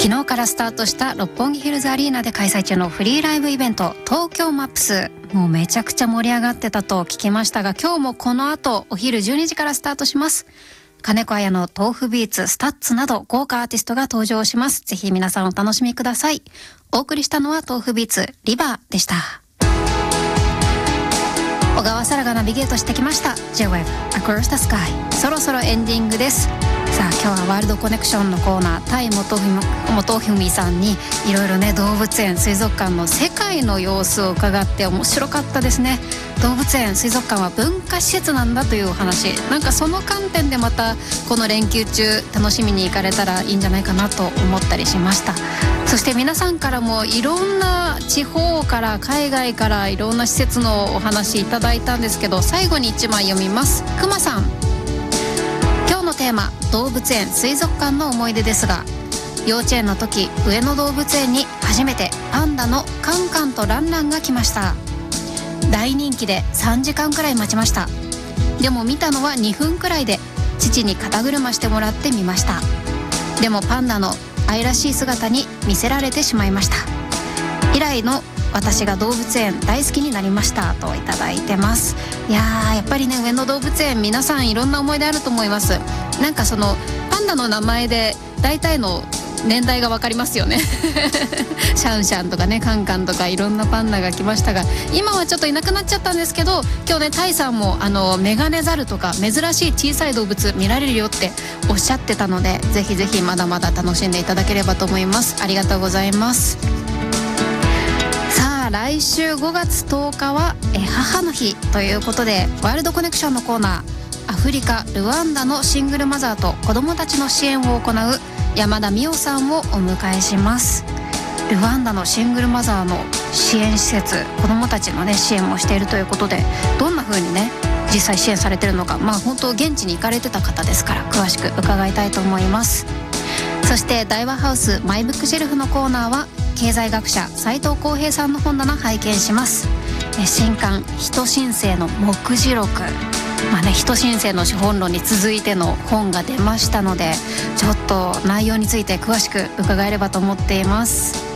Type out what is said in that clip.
昨日からスタートした六本木ヒルズアリーナで開催中のフリーライブイベント東京マップス、もうめちゃくちゃ盛り上がってたと聞きましたが、今日もこの後お昼12時からスタートします。金子綾の豆腐ビーツ、スタッツなど豪華アーティストが登場します。ぜひ皆さんお楽しみください。お送りしたのは豆腐ビーツリバーでした。小川沙羅がナビゲートしてきました J-Web Across the Sky、 そろそろエンディングです。さあ今日はワールドコネクションのコーナー、タイ元文さんにいろいろね、動物園水族館の世界の様子を伺って面白かったですね。動物園水族館は文化施設なんだというお話、なんかその観点でまたこの連休中楽しみに行かれたらいいんじゃないかなと思ったりしました。そして皆さんからもいろんな地方から海外からいろんな施設のお話いただいたんですけど、最後に1枚読みます。くまさん、今日のテーマ動物園水族館の思い出ですが、幼稚園の時上野動物園に初めてパンダのカンカンとランランが来ました。大人気で3時間くらい待ちました。でも見たのは2分くらいで父に肩車してもらってみました。でもパンダの愛らしい姿に見せられてしまいました。以来の私が動物園大好きになりましたといただいてます。いやー、やっぱりね、上野動物園皆さんいろんな思い出あると思います。なんかそのパンダの名前で大体の年代が分かりますよねシャンシャンとかね、カンカンとかいろんなパンダが来ましたが、今はちょっといなくなっちゃったんですけど、今日ねタイさんもメガネザルとか珍しい小さい動物見られるよっておっしゃってたので、ぜひぜひまだまだ楽しんでいただければと思います。ありがとうございます。さあ来週5月10日は母の日ということで、ワールドコネクションのコーナー、アフリカルワンダのシングルマザーと子どもたちの支援を行う山田美桜さんをお迎えします。ルワンダのシングルマザーの支援施設、子どもたちのね支援もしているということで、どんな風にね実際支援されているのか、本当現地に行かれてた方ですから詳しく伺いたいと思います。そして大和ハウスマイブックシェルフのコーナーは経済学者斉藤浩平さんの本棚拝見します。新刊人新世の目次録、人新世の資本論に続いての本が出ましたので、ちょっと内容について詳しく伺えればと思っています。